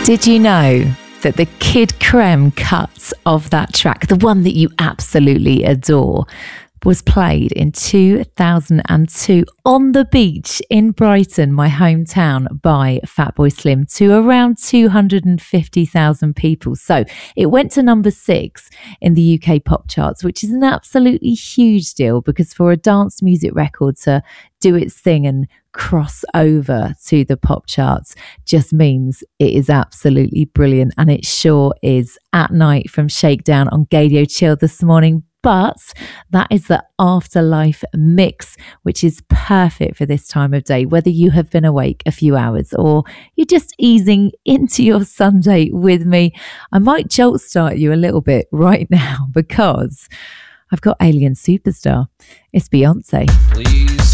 Did you know that the Kid Creme cut of that track, the one that you absolutely adore, was played in 2002 on the beach in Brighton, my hometown, by Fatboy Slim to around 250,000 people. So it went to number 6 in the UK pop charts, which is an absolutely huge deal, because for a dance music record to do its thing and cross over to the pop charts just means it is absolutely brilliant. And it sure is. At Night from Shakedown on Gadio Chill this morning. But that is the Afterlife mix, which is perfect for this time of day, whether you have been awake a few hours or you're just easing into your Sunday with me. I might jolt start you a little bit right now because I've got Alien Superstar. It's Beyonce. Please